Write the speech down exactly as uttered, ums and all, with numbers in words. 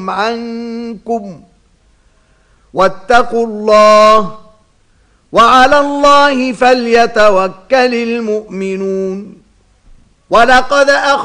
عنكم واتقوا الله وعلى الله فليتوكل المؤمنون ولقد أخذ